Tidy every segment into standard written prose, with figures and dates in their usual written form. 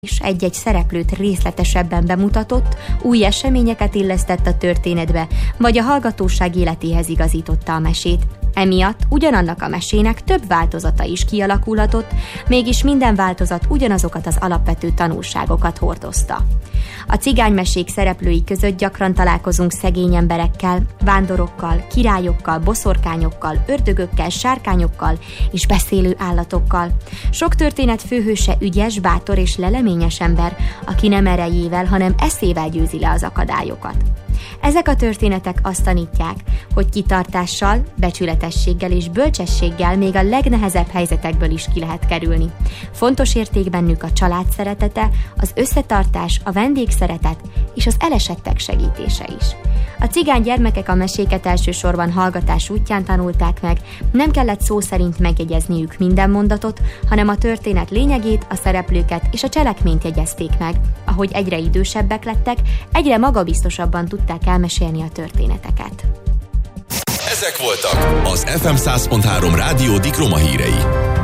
és egy-egy szereplőt részletesebben bemutatott, új eseményeket illesztett a történetbe, vagy a hallgatóság életéhez igazította a mesét. Emiatt ugyanannak a mesének több változata is kialakulhatott, mégis minden változat ugyanazokat az alapvető tanulságokat hordozta. A cigánymesék szereplői között gyakran találkozunk szegény emberekkel, vándorokkal, királyokkal, boszorkányokkal, ördögökkel, sárkányokkal és beszélő állatokkal. Sok történet főhőse ügyes, bátor és leleményes ember, aki nem erejével, hanem eszével győzi le az akadályokat. Ezek a történetek azt tanítják, hogy kitartással, becsületességgel és bölcsességgel még a legnehezebb helyzetekből is ki lehet kerülni. Fontos érték bennük a család szeretete, az összetartás, a vendégszeretet és az elesettek segítése is. A cigány gyermekek a meséket elsősorban hallgatás útján tanulták meg, nem kellett szó szerint megjegyezniük minden mondatot, hanem a történet lényegét, a szereplőket és a cselekményt jegyezték meg. Ahogy egyre idősebbek lettek, egyre magabiztosabban tudták elmesélni a történeteket. Ezek voltak az FM 100.3 Rádió Dikroma hírei.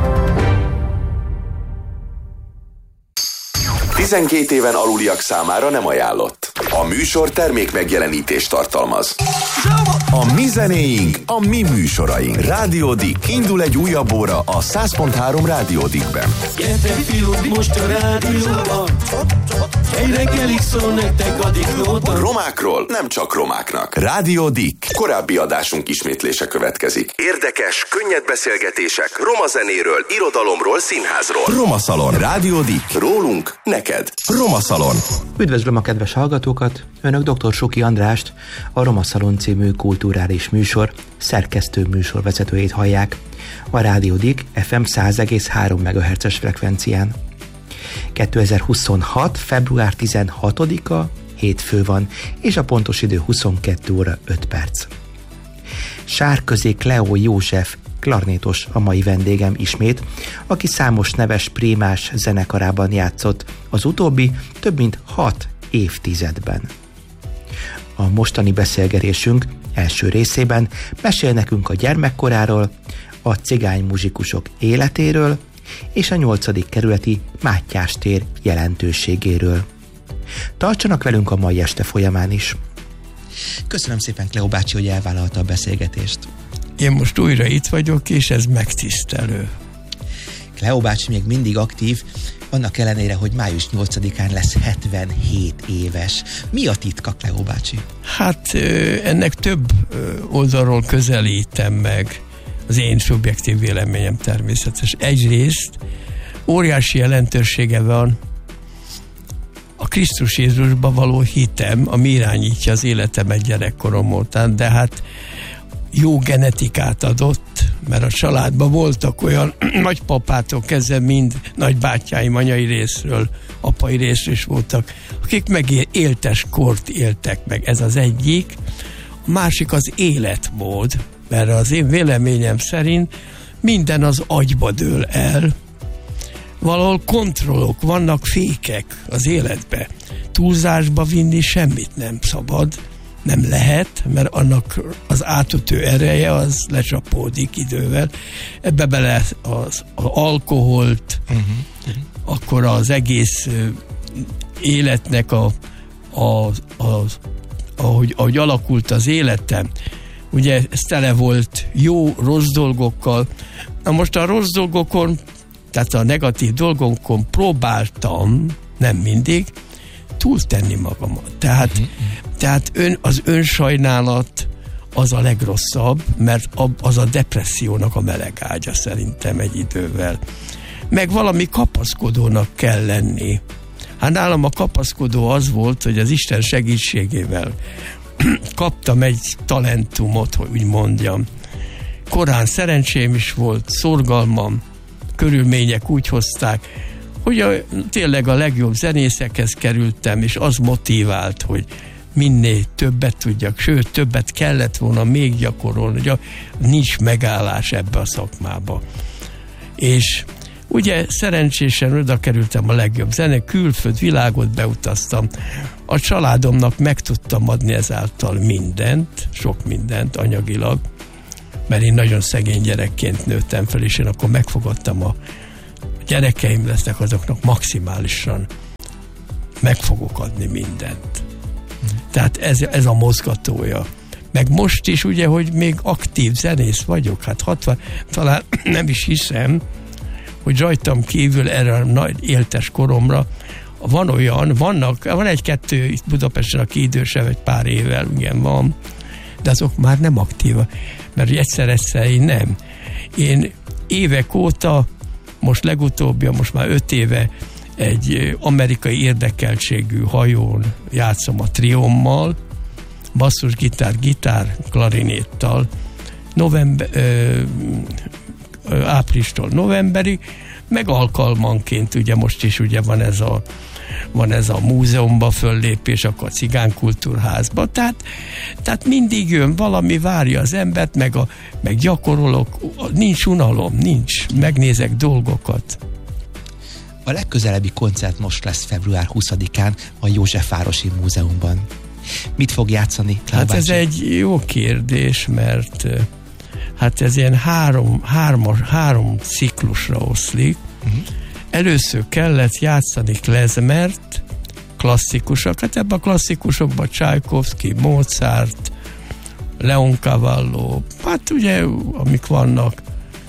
12 éven aluliak számára nem ajánlott. A műsor termék megjelenítést tartalmaz. A mi zenéink, a mi műsoraink. Rádió Dik. Indul egy újabb óra a 100.3 Rádió Dikben. Gyertek fiúk, most a rádióban. Egy reggelig szól nektek a Diklóban. Romákról nem csak romáknak. Rádió Dik. Korábbi adásunk ismétlése következik. Érdekes, könnyed beszélgetések roma zenéről, irodalomról, színházról. Roma Szalon. Rádió Dik. Rólunk, neked. Roma Szalon. Üdvözlöm a kedves hallgatókat! Önök dr. Suki Andrást, a Roma Szalon című kulturális műsor szerkesztő műsorvezetőjét hallják a Rádió Dik FM 100,3 MHz-es frekvencián. 2026. február 16-a hétfő van, és a pontos idő 22 óra 5 perc. Sárközi Cleo József klarnétos a mai vendégem ismét, aki számos neves prímás zenekarában játszott az utóbbi több mint 6 évtizedben. A mostani beszélgetésünk első részében mesél nekünk a gyermekkoráról, a cigány muzsikusok életéről és a 8. kerületi Mátyás tér jelentőségéről. Tartsanak velünk a mai este folyamán is. Köszönöm szépen, Cleo bácsi, hogy elvállalta a beszélgetést. Én most újra itt vagyok, és ez megtisztelő. Cleo bácsi még mindig aktív, annak ellenére, hogy május 8-án lesz 77 éves. Mi a titka, Cleo bácsi? Hát ennek több oldalról közelítem meg az én szubjektív véleményem természetes. Egyrészt óriási jelentősége van a Krisztus Jézusba való hitem, ami irányítja az életemet gyerekkorom óta, de hát jó genetikát adott, mert a családban voltak olyan nagypapától kezdve mind nagybátyáim anyai részről, apai részről is voltak, akik meg éltes kort éltek meg. Ez az egyik. A másik az életmód, mert az én véleményem szerint minden az agyba dől el. Valahol kontrollok, vannak fékek az életbe. Túlzásba vinni semmit nem szabad, nem lehet, mert annak az átütő ereje az lecsapódik idővel. Ebbe bele az alkoholt, akkor az egész életnek ahogy alakult az életem, ugye ez tele volt jó, rossz dolgokkal. Na most a rossz dolgokon, tehát a negatív dolgokon próbáltam, nem mindig, túltenni magamat. Tehát az önsajnálat az a legrosszabb, mert az a depressziónak a meleg ágya szerintem egy idővel. Meg valami kapaszkodónak kell lenni. Hát nálam a kapaszkodó az volt, hogy az Isten segítségével kaptam egy talentumot, hogy úgy mondjam. Korán szerencsém is volt, szorgalmam, körülmények úgy hozták, hogy tényleg a legjobb zenészekhez kerültem, és az motivált, hogy minél többet tudjak, sőt, többet kellett volna még gyakorolni, hogy nincs megállás ebbe a szakmába. És ugye szerencsésen oda kerültem a legjobb zene, külföld világot beutaztam. A családomnak meg tudtam adni ezáltal mindent, sok mindent anyagilag, mert én nagyon szegény gyerekként nőttem fel, és én akkor megfogadtam a gyerekeim lesznek, azoknak maximálisan meg fogok adni mindent. Tehát ez a mozgatója. Meg most is ugye, hogy még aktív zenész vagyok, hát 60, talán nem is hiszem, hogy rajtam kívül erre a nagy éltes koromra van egy-kettő itt Budapesten, aki idősebb egy pár évvel, igen van, de azok már nem aktívak, mert egyszer én nem. Én évek óta, most már 5 éve egy amerikai érdekeltségű hajón játszom a triommal, basszusgitár, klarinéttal, áprilistól novemberig, meg alkalmanként, ugye most is ugye van ez a múzeumba föllépés, akkor a Cigánykultúrházba, tehát mindig jön valami, várja az embert, meg gyakorolok, nincs unalom, megnézek dolgokat. A legközelebbi koncert most lesz február 20-án a Józsefvárosi Múzeumban. Mit fog játszani, Klára bácsi? Ez egy jó kérdés, mert hát ez ilyen három ciklusra oszlik. Először kellett játszani klezmert, klasszikusokat. Ebben a klasszikusokban Csajkovszky, Mozart, Leon Cavallo, hát ugye, amik vannak,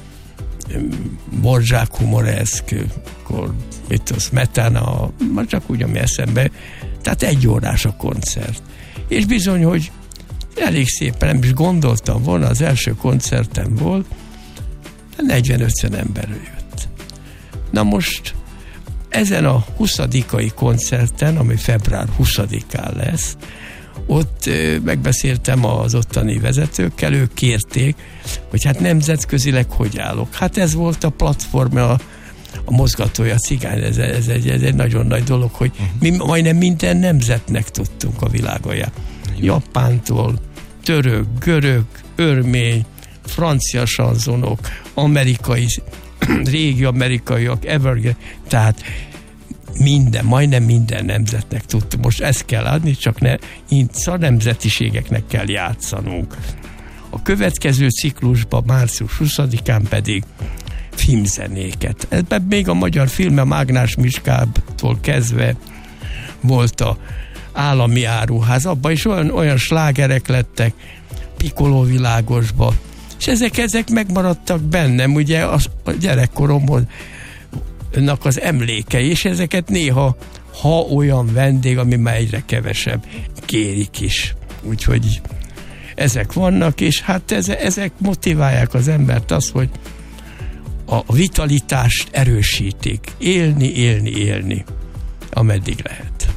Dvořák, Humoresk, akkor itt a Smetana, csak úgy, ami eszembe. Tehát 1 órás a koncert. És bizony, hogy elég szépen, nem is gondoltam volna, az első koncertem volt, 40-50 ember jött. Na most ezen a 20-ai koncerten, ami február 20-án lesz, ott megbeszéltem az ottani vezetőkkel, ők kérték, hogy hát nemzetközileg hogy állok. Hát ez volt a platformja, a mozgatója, a cigány, ez egy nagyon nagy dolog, hogy mi majdnem minden nemzetnek tudtunk a világon. Japántól, török, görög, örmény, francia sanzonok, amerikai, régi amerikaiak, evergreen, tehát majdnem minden nemzetnek tudtuk. Most ezt kell adni, csak a nemzetiségeknek kell játszanunk. A következő ciklusban, március 20-án pedig filmzenéket. Ebben még a magyar film, Mágnás Miskábtól kezdve volt a Állami Áruház, abban is olyan slágerek lettek, Piccolo világosba, és ezek megmaradtak bennem, ugye a gyerekkoromnak az emlékei, és ezeket néha, ha olyan vendég, ami már egyre kevesebb, kérik is. Úgyhogy ezek vannak, és hát ezek motiválják az embert az, hogy a vitalitást erősítik. Élni, ameddig lehet.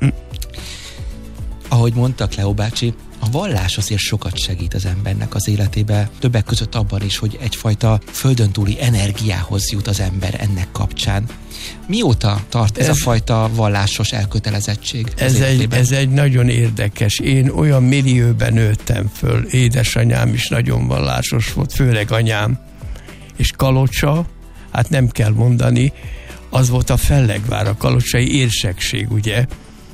Ahogy mondta Kleó bácsi, a vallás azért sokat segít az embernek az életébe, többek között abban is, hogy egyfajta földön túli energiához jut az ember ennek kapcsán. Mióta tart ez a fajta vallásos elkötelezettség? Ez egy nagyon érdekes. Én olyan millióben nőttem föl, édesanyám is nagyon vallásos volt, főleg anyám, és Kalocsa, hát nem kell mondani, az volt a Fellegvár, a kalocsai érsekség, ugye?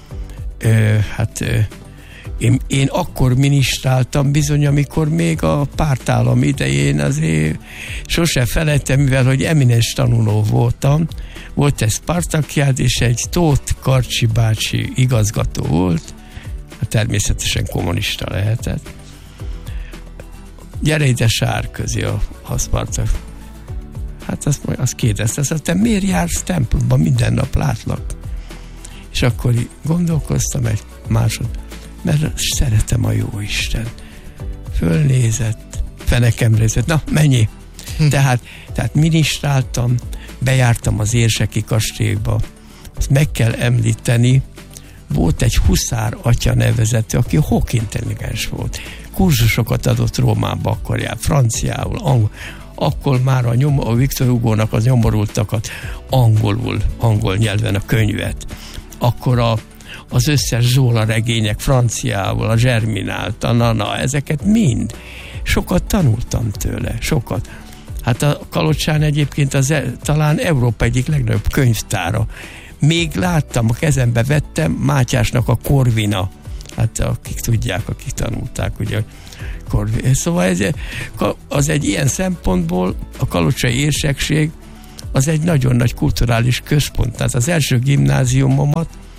Én akkor minisztráltam bizony, amikor még a pártállam idején azért sose felejtem, mivel hogy eminens tanuló voltam. Volt egy Spartakiád, és egy Tóth Karcsi bácsi igazgató volt, természetesen kommunista lehetett. Gyere ide Sárközi a Spartak. Hát azt kérdezte, azt te miért jársz templomba, minden nap látlak? És akkor gondolkoztam egy mert szeretem a Jóisten. Fölnézett, fenekemre nézett, na, menjél! Tehát minisztráltam, bejártam az érseki kastélyba. Azt meg kell említeni, volt egy Huszár atya nevezető, aki hokintelligens volt. Kurzusokat adott Rómába, akkor jár, franciául, angol. Akkor már a Viktor Hugónak az nyomorultakat angol nyelven a könyvet. Akkor az összes Zóla regények franciául, a Zserminált, a Nana, ezeket mind. Sokat tanultam tőle, sokat. Hát a Kalocsán egyébként talán Európa egyik legnagyobb könyvtára. Még láttam, a kezembe vettem Mátyásnak a Korvina. Hát akik tudják, akik tanulták, ugye, Korvina. Szóval az egy ilyen szempontból a kalocsai érsekség az egy nagyon nagy kulturális központ. Tehát az első gimnáziumomat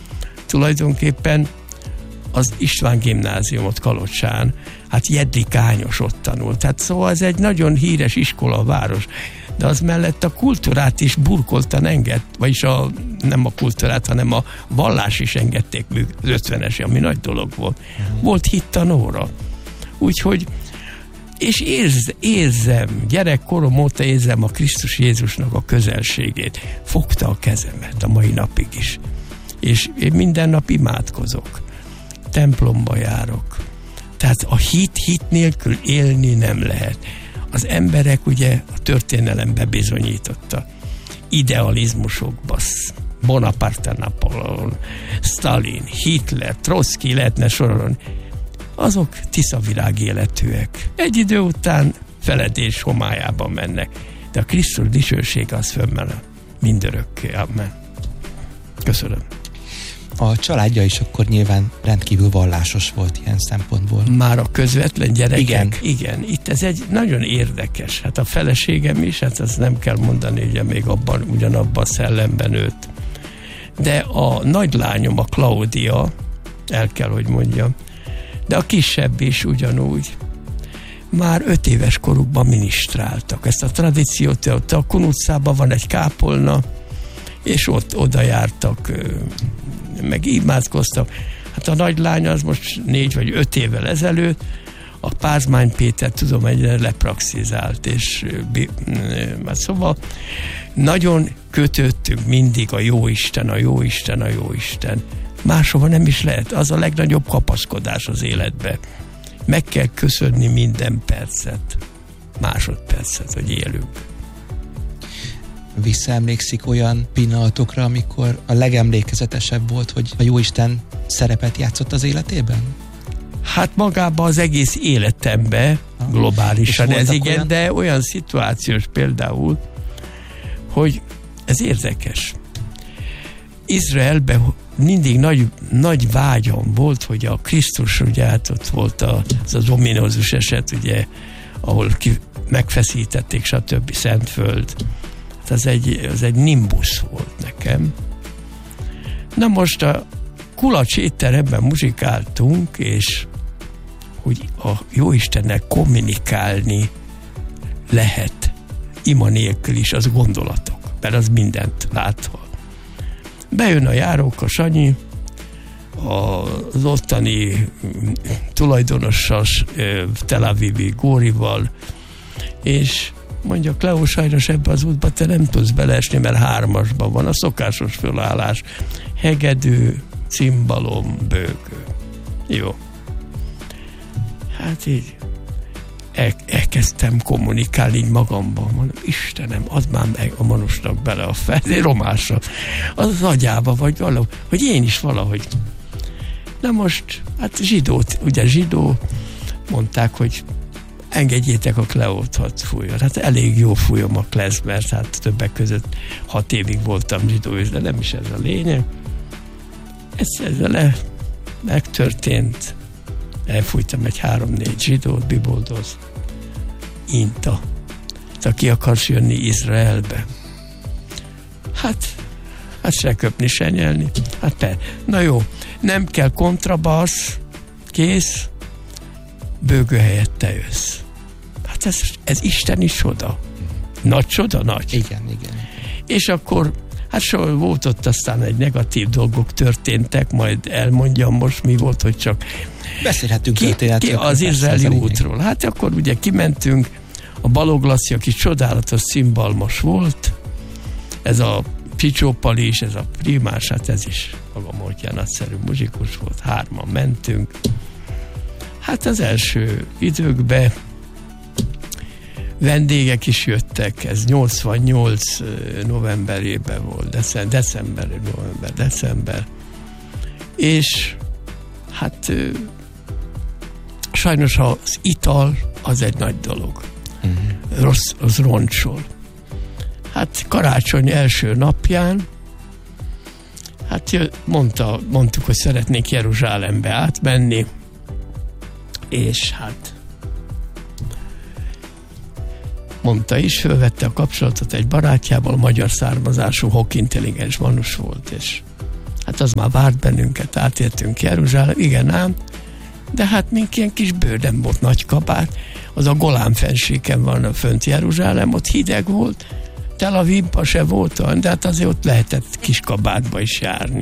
tulajdonképpen az István gimnáziumot Kalocsán, hát Jedlik Ányos ott tanult. Tehát szóval ez egy nagyon híres iskola, város. De az mellett a kultúrát is burkoltan engedt, vagyis nem a kultúrát, hanem a vallás is engedték az 50-es, ami nagy dolog volt. Volt hittanóra. Úgyhogy, és érzem, gyerekkorom óta érzem a Krisztus Jézusnak a közelségét. Fogta a kezemet a mai napig is. És én minden nap imádkozok. Templomba járok. Tehát a hit nélkül élni nem lehet. Az emberek ugye a történelembe bizonyította. Idealizmusokba, Bonaparte, Napoleon, Stalin, Hitler, Trotsky, lehetne sorolni. Azok tiszavirág életűek. Egy idő után feledés homályában mennek. De a Krisztus dicsősége az fönnmen mindörökké. Amen. Köszönöm. A családja is akkor nyilván rendkívül vallásos volt ilyen szempontból. Már a közvetlen gyerekek? Igen. Igen. Itt ez egy nagyon érdekes. Hát a feleségem is, hát azt nem kell mondani, ugye még ugyanabban a szellemben nőtt. De a nagylányom, a Klaudia, el kell, hogy mondjam, de a kisebb is ugyanúgy. Már 5 éves korukban minisztráltak. Ezt a tradíciót, a Kun utcában van egy kápolna, és ott oda jártak, meg imádkoztak. Hát a nagylány az most 4 vagy 5 évvel ezelőtt a Pázmány Péter tudományra lepraxizált, és szóval nagyon kötöttünk mindig a Jóisten, a Jóisten, a Jóisten. Máshova nem is lehet. Az a legnagyobb kapaszkodás az életbe. Meg kell köszönni minden percet, másodpercet, hogy élünk. Visszaemlékszik olyan pillanatokra, amikor a legemlékezetesebb volt, hogy a Jóisten szerepet játszott az életében? Hát magában az egész életemben, globálisan ez igen, olyan... de olyan szituációs például, hogy ez érdekes. Izraelben mindig nagy vágyam volt, hogy a Krisztus, ugye hát ott volt az ominózus eset, ugye, ahol megfeszítették, stb. Szentföld. Az egy nimbusz volt nekem. Na most a Kulacs étteremben muzsikáltunk, és hogy a Jóistennel kommunikálni lehet ima nélkül is, az gondolatok, mert az mindent látva. Bejön a járóka Sanyi, az ottani tulajdonossal, Tel Avivi Górival, és mondja, Kleó, sajnos ebbe az útba te nem tudsz beleesni, mert 3-asban van a szokásos fölállás. Hegedű, cimbalom, bőgő. Jó. Hát így elkezdtem kommunikálni így magamban. Mondom, Istenem, add már meg a Manusnak bele a romásra. Az agyába vagy valahogy, hogy én is valahogy. Na most, hát zsidó, mondták, hogy engedjétek a Kleót, hadd fújjon. Hát elég jó fújom a klezmert, hát többek között 6 évig voltam zsidó, de nem is ez a lényeg. Ez megtörtént. Elfújtam egy 3-4 zsidót, biboldoz. Inta. Te ki akarsz jönni Izraelbe? Hát se köpni, se nyelni. Na jó, nem kell kontrabassz, kész, bőgő helyett te jössz. Hát ez isteni csoda. Nagy csoda, nagy. Igen. És akkor, hát soha volt ott aztán egy negatív dolgok történtek, majd elmondjam most mi volt, hogy csak beszélhetünk történetről. Az izraeli útról. Hát akkor ugye kimentünk, a Balogh Laci, aki csodálatos cimbalmos volt, ez a Csicsó Pali is, ez a primás, hát ez is maga módján nagyszerű muzsikus volt, 3-an mentünk. Hát az első időkben vendégek is jöttek, ez 88 novemberében volt, december, és hát sajnos az ital az egy nagy dolog. Rossz, az roncsol. Hát karácsony első napján, hát mondtuk, hogy szeretnék Jeruzsálembe átmenni, és hát mondta is, fölvette a kapcsolatot egy barátjával, magyar származású, hokintelligens manus volt, és hát Hát az már várt bennünket, átértünk Jeruzsálem, igen ám, de hát mink ilyen kis bőr, nem volt nagy kabát, az a Golán fenséken van a fönt Jeruzsálem, ott hideg volt, Tel Avivban se volt olyan, de hát azért ott lehetett kis kabátba is járni.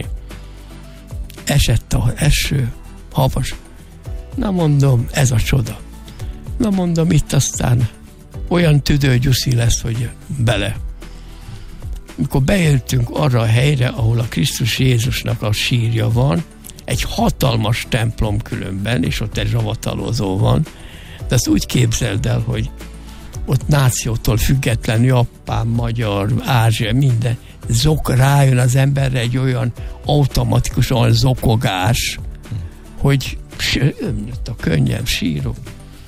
Esett a eső, havas. Na mondom, ez a csoda. Na mondom, itt aztán olyan tüdőgyuszi lesz, hogy bele. Mikor beértünk arra a helyre, ahol a Krisztus Jézusnak a sírja van, egy hatalmas templom különben, és ott egy ravatalozó van, de azt úgy képzeld el, ott nációtól független, japán, magyar, ázsia, minden, rájön az emberre egy olyan automatikus, olyan zokogás, hogy ömlött a könnyem, sírok.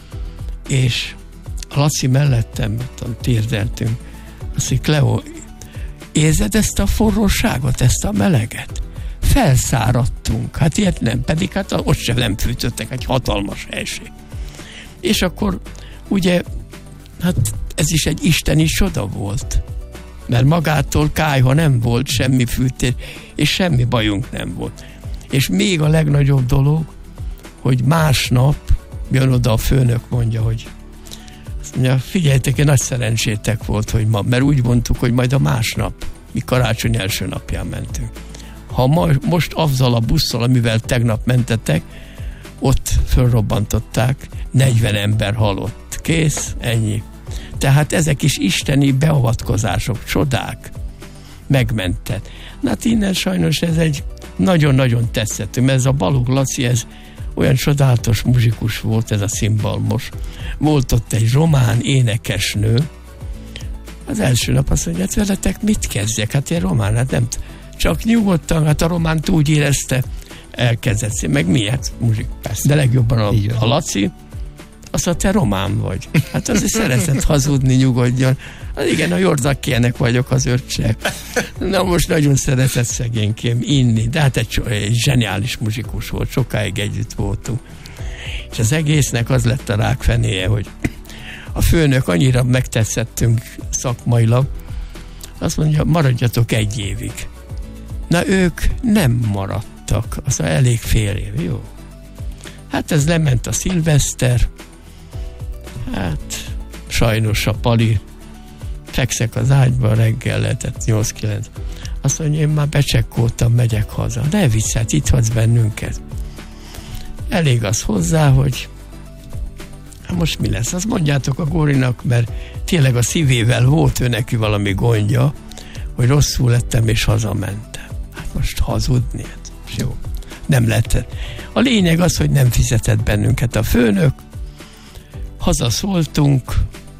És a Laci mellettem, térdeltünk, azt mondja, Leo, érzed ezt a forróságot, ezt a meleget? Felszáradtunk. Hát ilyet nem, pedig hát ott sem nem fűtöttek, egy hatalmas helység. És akkor ugye, hát ez is egy isteni csoda volt. Mert magától kályha nem volt, semmi fűtés, és semmi bajunk nem volt. És még a legnagyobb dolog, hogy másnap jön oda a főnök, mondja, hogy figyeljetek, nagy szerencsétek volt, hogy ma, mert úgy mondtuk, hogy majd a másnap, mi karácsony első napján mentünk. Ha most azzal a busszal, amivel tegnap mentetek, ott fölrobbantották, 40 ember halott. Kész, ennyi. Tehát ezek is isteni beavatkozások, csodák, megmentett. Na hát innen sajnos ez egy nagyon-nagyon tetszető, mert ez a Balogh Laci, ez olyan csodálatos muzsikus volt, ez a szimbalmos. Volt ott egy román énekesnő, az első nap azt mondja, hát veletek mit kezdjek? Hát én román, hát nem, csak nyugodtan, hát a románt úgy érezte, elkezdett, meg miért? De legjobban a Laci, azt mondta, te román vagy. Hát azért szeretett hazudni, nyugodjon. Hát igen, a Jordakiánek vagyok, az öccse. Na most nagyon szeretett szegénykém inni, de hát egy zseniális muzsikus volt, sokáig együtt voltunk. És az egésznek az lett a rákfenéje, hogy a főnök annyira megtetszettünk szakmailag, azt mondja, maradjatok 1 évig. Na ők nem maradtak, az elég fél év, jó? Hát ez lement a szilveszter, hát sajnos a Pali, fekszek az ágyba, reggel lehetett 8-9. Azt mondja, én már becsekkoltam, megyek haza. De vicc, itt hagysz bennünket. Elég az hozzá, hogy most mi lesz? Azt mondjátok a Górinak, mert tényleg a szívével volt ő neki valami gondja, hogy rosszul lettem és hazamentem. Hát most hazudni, hát jó. Nem lehetett. A lényeg az, hogy nem fizetett bennünket a főnök, hazaszóltunk,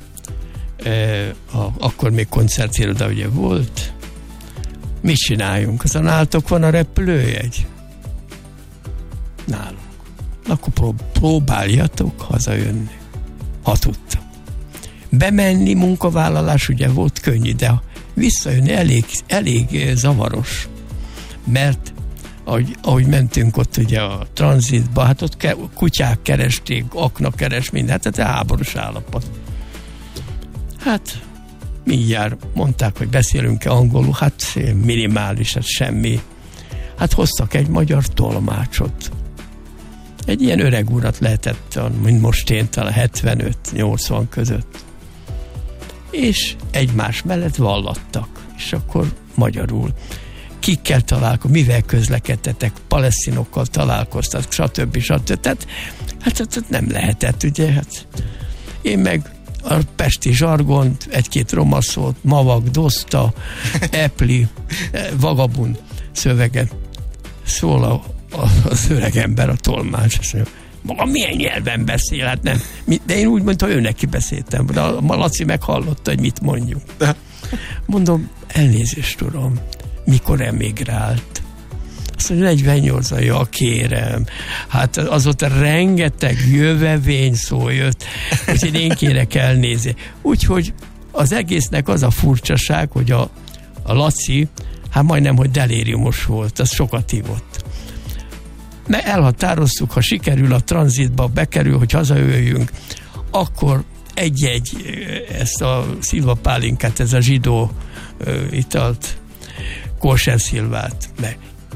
akkor még koncertiroda ugye volt, mit csináljunk? Azon nálatok van a repülőjegy? Nálunk. Akkor próbáljatok hazajönni, ha tudtam. Bemenni, munkavállalás ugye volt könnyű, de visszajönni elég zavaros, mert ahogy mentünk ott ugye a tranzitba, hát ott kutyák keresték, akna keres, mindent, tehát háborús állapot. Hát mindjárt mondták, hogy beszélünk-e angolul, hát minimális, hát semmi. Hát hoztak egy magyar tolmácsot. Egy ilyen öreg urat lehetett, mint most én, talán 75-80 között. És egymás mellett vallattak, és akkor magyarul. Kikkel találkoztak, mivel közlekedtetek, palesztinokkal találkoztak, stb. Tehát hát nem lehetett, ugye? Hát én meg a pesti zsargont, 1-2 roma szót, mavag, doszta, epli, vagabund szöveget szól az öreg ember, a tolmács, azt mondja, maga milyen nyelven beszél, hát nem. De én úgy mondtam, ő neki beszéltem, de a Laci meghallotta, hogy mit mondjuk. Mondom, elnézést, uram, mikor emigrált? Azt mondja, 48-an, ja, kérem. Hát azóta rengeteg jövevény szó jött, úgyhogy én kérek elnézést. Úgyhogy az egésznek az a furcsaság, hogy a Laci, hát majdnem, hogy delíriumos volt, az sokat hívott. Mert elhatároztuk, ha sikerül a tranzitba, bekerül, hogy hazajöjjünk, akkor egy-egy ezt a szilvapálinkát, ez a zsidó italt, kóser szilvát, meg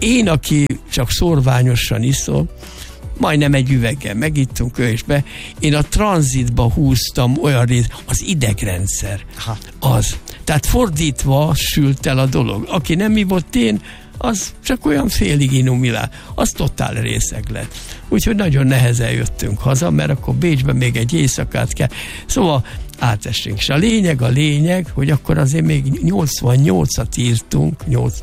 Én, aki csak szórványosan iszom, majdnem egy üveggel megittunk, én a tranzitba húztam olyan részt, az idegrendszer. Aha. Az. Tehát fordítva sült el a dolog. Aki nem ivott, én, az csak olyan félig inumilál. Az totál részeg lett. Úgyhogy nagyon nehezen jöttünk haza, mert akkor Bécsben még egy éjszakát kell. Szóval átestünk. És a lényeg, hogy akkor azért még 88-at írtunk,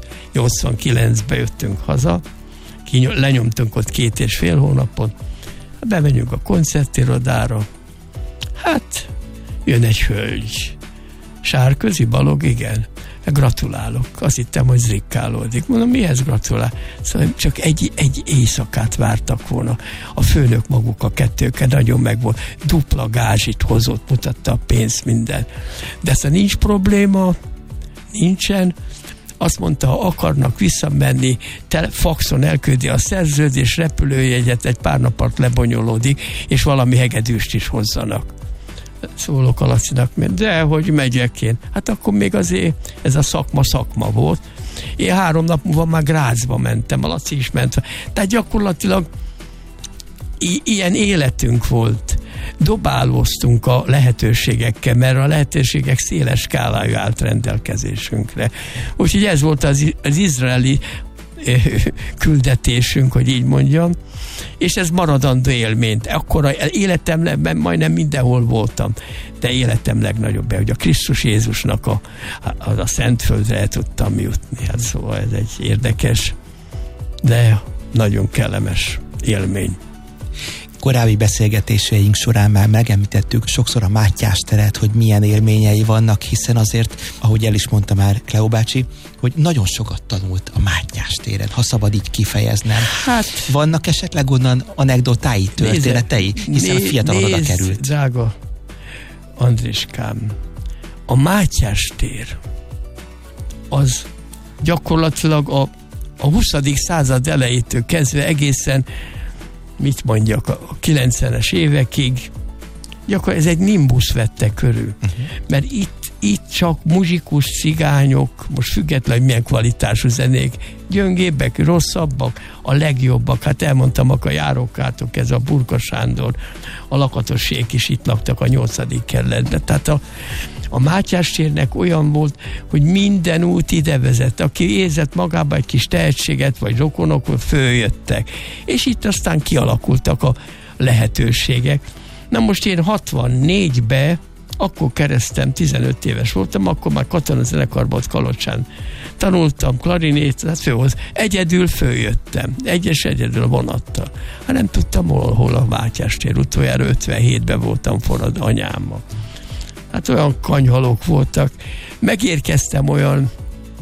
89-be jöttünk haza, lenyomtunk ott 2,5 hónapot, bemegyünk a koncertirodára, hát jön egy hölgy. Sárközi Balog, igen. Gratulálok. Azt hittem, hogy zrikkálódik. Mondom, mihez gratulál? Szóval csak egy éjszakát vártak volna. A főnök maguk a kettőket nagyon megvolt. Dupla gázsit hozott, mutatta a pénzt, minden. De ezt nincs probléma, nincsen. Azt mondta, ha akarnak visszamenni, faxon elküldi a szerződés, repülőjegyet, egy pár napot lebonyolódik, és valami hegedűst is hozzanak. Szólok a Lacinak, de hogy megyek én? Hát akkor még azért ez a szakma volt. Én 3 nap múlva már Grazba mentem, a Laci is ment. Tehát gyakorlatilag ilyen életünk volt. Dobálóztunk a lehetőségekkel, mert a lehetőségek széles skálája állt rendelkezésünkre. Úgyhogy ez volt az izraeli küldetésünk, hogy így mondjam, és ez maradandó élményt. Akkor életemben majdnem mindenhol voltam, de életem legnagyobb, hogy a Krisztus Jézusnak a Szentföldre el tudtam jutni. Hát szóval ez egy érdekes, de nagyon kellemes élmény. Korábbi beszélgetéseink során már megemlítettük sokszor a Mátyás teret, hogy milyen élményei vannak, hiszen azért, ahogy el is mondta már Kleó bácsi, hogy nagyon sokat tanult a Mátyás téren, ha szabad így kifejeznem. Hát, vannak esetleg onnan anekdotái, történetei, hiszen a fiatal oda került. Drága Andriskám, a Mátyás tér az gyakorlatilag a 20. század elejétől kezdve egészen, mit mondjak, a 90-es évekig gyakorlatilag ez egy nimbus vette körül. Mert itt csak muzsikus, cigányok, most függetlenül milyen kvalitású zenék, gyöngébbek, rosszabbak, a legjobbak. Hát elmondtam, a járókátok, ez a Burka Sándor, a Lakatosék is itt laktak a 8. kerületben. Tehát a Mátyás térnek olyan volt, hogy minden út ide vezet. Aki érzett magába egy kis tehetséget, vagy rokonok, följöttek. És itt aztán kialakultak a lehetőségek. Na most én 64-ben, akkor keresztem, 15 éves voltam, akkor már katonazenekarban Kalocsán tanultam klarinét, hát főhoz. Egyedül följöttem. Egyedül a vonattal. Hát nem tudtam, hol a Mátyás tér. Utoljára 57-ben voltam forrad anyámmal. Hát olyan kanyhalók voltak. Megérkeztem olyan,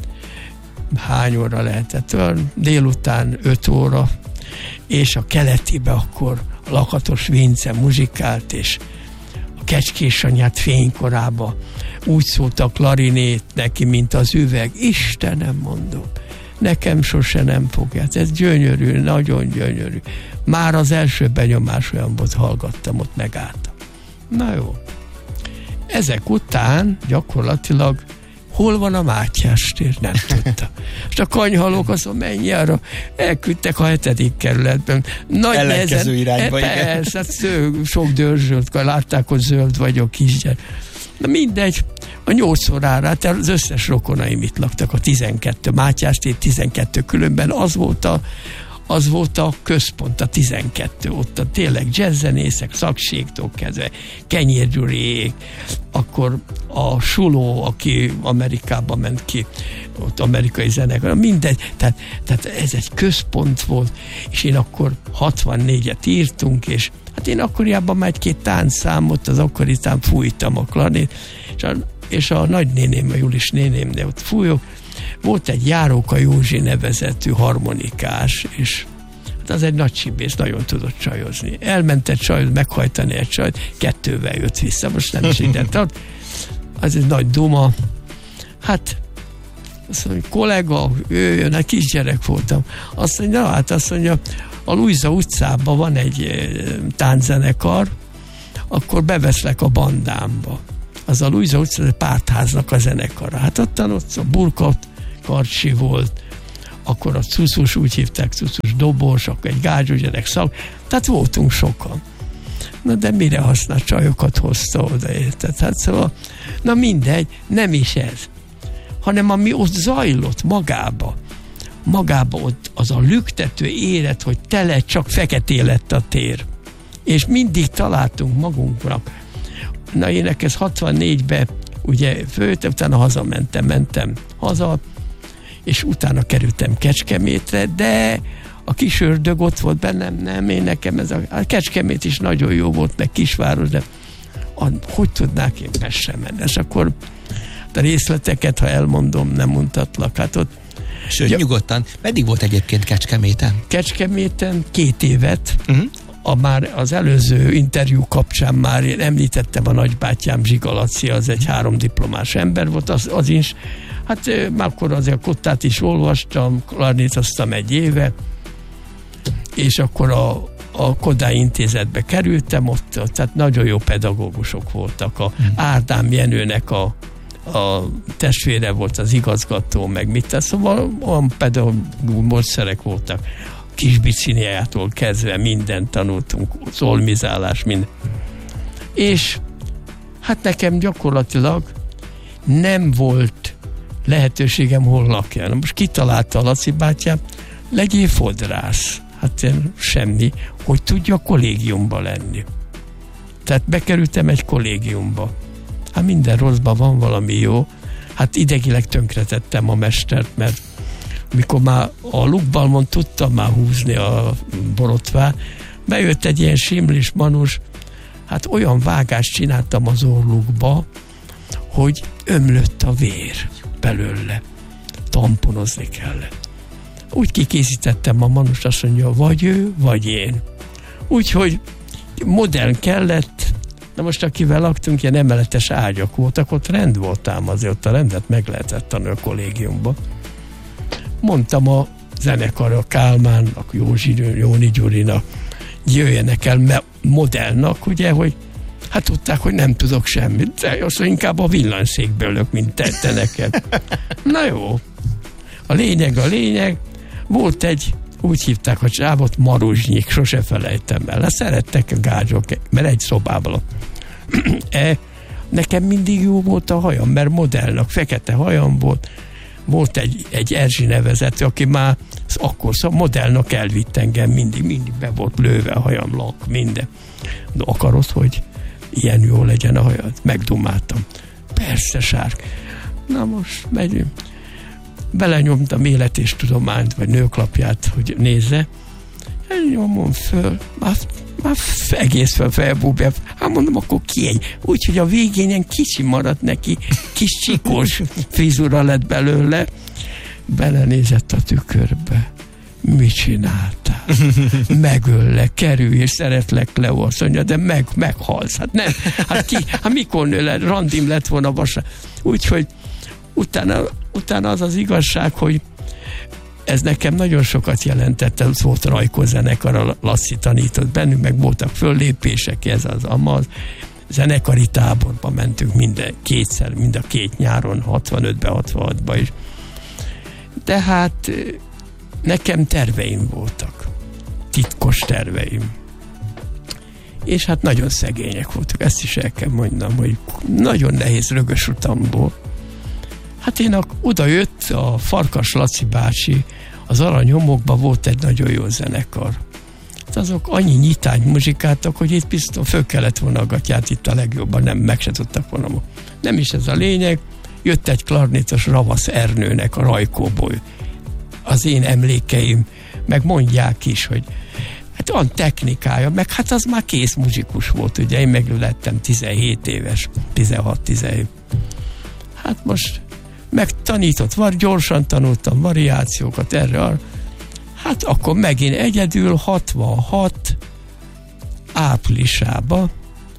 hány óra lehetett? Olyan délután 5 óra, és a keletibe akkor a Lakatos Vince muzsikált, és a Kecskés anyát fénykorába úgy szólt a klarinét neki, mint az üveg. Istenem, mondom, nekem sose nem fogja. Ez gyönyörű, nagyon gyönyörű. Már az első benyomás olyan volt, hallgattam, ott megálltam. Na jó. Ezek után gyakorlatilag hol van a Mátyás tér? Nem tudtam. És a kanyhalók azon mennyi arra elküldtek a 7. kerületben. Nagy ellenkező irányba, igen. Persze, hát sok dörzsölt, látták, hogy zöld vagyok, kisgyerek. Na mindegy, a 8 órára, tehát az összes rokonaim itt laktak, a 12, Mátyás tér 12, különben az volt a központ, a 12, ott tényleg jazzzenészek, szakségtól kezdve, Kenyér Gyuriék, akkor a Suló, aki Amerikába ment ki, ott amerikai zenekar, mindegy, tehát ez egy központ volt, és én akkor 64-et írtunk, és hát én akkoriában már 1-2 táncszámot, az akkoritán fújtam a klarnét, és a nagynéném, a Julis nénémnél ott fújok, volt egy Járóka Józsi nevezetű harmonikás, és hát az egy nagy csibész, nagyon tudott csajozni. Elment egy csajot, meghajtani egy csajot, 2-vel jött vissza, most nem is ide tart. Az egy nagy duma. Hát, azt mondja, kollega, jöjjön, egy kisgyerek voltam. Azt mondja, a Lujza utcában van egy tánczenekar, akkor beveszlek a bandámba. Az a Lujza utca, a Pártháznak a zenekara. Hát ott a Burka Karcsi volt, akkor a cuccus, úgy hívták, cuccus dobos, akkor egy gágyú gyerek szak, tehát voltunk sokan. Na de mire használt csajokat hozta oda, érted? Hát szóval, na mindegy, nem is ez, hanem ami ott zajlott magába ott az a lüktető élet, hogy tele csak feketé lett a tér. És mindig találtunk magunknak. Na én ez 64-ben ugye följöttem, utána mentem haza, és utána kerültem Kecskemétre, de a kis ördög ott volt bennem, nem, én nekem ez a Kecskemét is nagyon jó volt, meg kisváros, de hogy tudnák én Pestre menni? És akkor a részleteket, ha elmondom, nem mondhatlak, hát ott. Sőt, nyugodtan. Meddig volt egyébként Kecskeméten? Kecskeméten 2 évet. Már az előző interjú kapcsán már én említettem a nagybátyám Zsiga Laci, az egy 3 diplomás ember volt, az is, hát már akkor azért a Kottát is olvastam, klarnétoztam 1 éve, és akkor a Kodály intézetbe kerültem, ott tehát nagyon jó pedagógusok voltak. A Árdám Jenőnek a testvére volt az igazgató, meg mit tesz, szóval olyan pedagógus módszerek voltak. Kisbiciniától kezdve mindent tanultunk, szolmizálás, minden. És hát nekem gyakorlatilag nem volt lehetőségem hol lakjál. Most kitalálta a Laci bátyám, legyél fodrász. Hát én semmi, hogy tudja kollégiumba lenni. Tehát bekerültem egy kollégiumba. Hát minden rosszban van valami jó. Hát idegileg tönkretettem a mestert, mert mikor már a lukbalmon tudtam már húzni a borotvát, bejött egy ilyen simlis manus, hát olyan vágást csináltam az orlukba, hogy ömlött a vér belőle. Tamponozni kellett. Úgy kikészítettem a manust, azt mondja, vagy ő, vagy én. Úgyhogy modern kellett. Na most akivel laktunk, ilyen emeletes ágyak voltak, ott rend voltám, azért ott a rendet meg lehetett tanulni a kollégiumban. Mondtam a zenekarra, Kálmánnak, Jóni Gyurinak, jöjjenek el modellnak, ugye, hogy hát tudták, hogy nem tudok semmit, de azt inkább a villanyszékből ülök, mint te neked. Na jó. A lényeg, volt egy, úgy hívták a csávot, Maruzsnyik, sose felejtem el. Szerettek a gágyok, mert egy szobában. Nekem mindig jó volt a hajam, mert modellnak, fekete hajam volt. Volt egy Erzsi nevezető, aki már akkor modellnak elvitt engem, mindig be volt lőve a hajam, lak, minden. De akarod, hogy ilyen jó legyen a hajad? Megdumáltam. Persze, sárk. Na most megyünk. Belenyomtam Élet és Tudományt, vagy Nőklapját, hogy nézze. Nyomom föl, már egész felbúbja. Hát mondom, akkor úgyhogy a végén ilyen kicsi maradt neki, kis csikós frizura lett belőle. Belenézett a tükörbe. Mit csináltál? Megöllek, kerülj, és szeretlek, Leo, azt mondja, de meghalsz. Hát nem, hát mikor randim lett volna vasra. Úgyhogy utána az igazság, hogy ez nekem nagyon sokat jelentett, ez volt Rajko zenekar, a Laci tanított bennünk, meg voltak föllépések, ez az amaz. Zenekari táborba mentünk mind a 2 nyáron, 65-ben, 66-ban is. De hát nekem terveim voltak. Titkos terveim. És hát nagyon szegények voltak, ezt is el kell mondjam, hogy nagyon nehéz rögös utamból. Hát én oda jött a Farkas Laci bácsi, az Aranyhomokban volt egy nagyon jó zenekar. Hát azok annyi nyitány muzsikáltak, hogy itt biztos föl kellett volna a gatyát itt a legjobban, nem, meg se tudtak volna. Nem is ez a lényeg, jött egy klarnétos Ravasz Ernőnek a Rajkóból. Az én emlékeim, meg mondják is, hogy hát olyan technikája, meg hát az már kész muzsikus volt, ugye én meg lettem 17 éves, 16-17. Hát most megtanított, gyorsan tanultam variációkat erre, hát akkor megint egyedül 66 áprilisában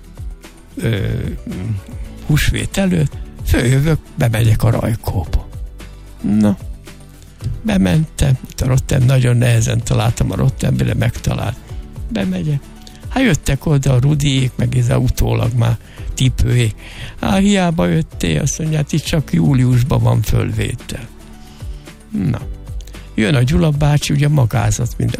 húsvét előtt följövök, bemegyek a Rajkóba. Na, bementem, itt a Rottem, nagyon nehezen találtam a Rottembire, megtalált. Bemegyek. Hát jöttek oda a Rudiék, meg ez utólag már tipőjék. Hiába jöttél, azt mondja, hát itt csak júliusban van fölvétel. Na, jön a Gyula bácsi, ugye magázat, mint